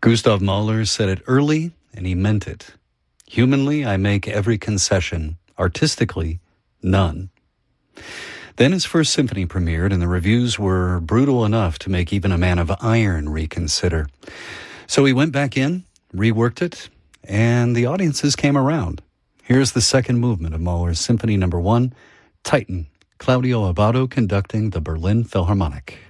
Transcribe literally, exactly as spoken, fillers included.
Gustav Mahler said it early, and he meant it. Humanly, I make every concession. Artistically, none. Then his first symphony premiered, and the reviews were brutal enough to make even a man of iron reconsider. So he went back in, reworked it, and the audiences came around. Here's the second movement of Mahler's Symphony Number One, Titan, Claudio Abbado conducting the Berlin Philharmonic.